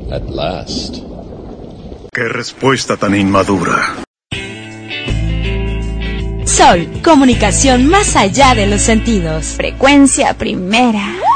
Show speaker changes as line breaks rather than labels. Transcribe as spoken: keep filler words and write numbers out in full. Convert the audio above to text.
At last.
¡Qué respuesta tan inmadura!
Sol, comunicación más allá de los sentidos. Frecuencia primera.